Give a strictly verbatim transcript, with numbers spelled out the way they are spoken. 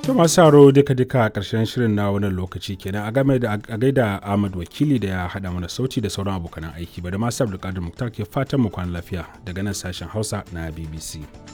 To masu saro duka-duka a ƙarshen shirin na wannan lokaci kenan a game da a gaida Ahmad Wakili da ya haɗa mana sauti da sauran abokan aiki ba da masu Abdulkadir Muktar ke fatan mu kwana lafiya daga nan sashen Hausa na B B C.